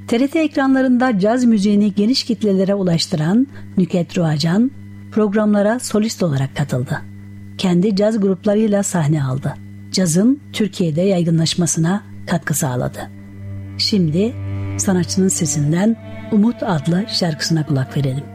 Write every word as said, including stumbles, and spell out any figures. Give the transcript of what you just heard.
T R T ekranlarında caz müziğini geniş kitlelere ulaştıran Nükhet Ruacan, programlara solist olarak katıldı. Kendi caz gruplarıyla sahne aldı. Cazın Türkiye'de yaygınlaşmasına katkı sağladı. Şimdi sanatçının sesinden Umut adlı şarkısına kulak verelim.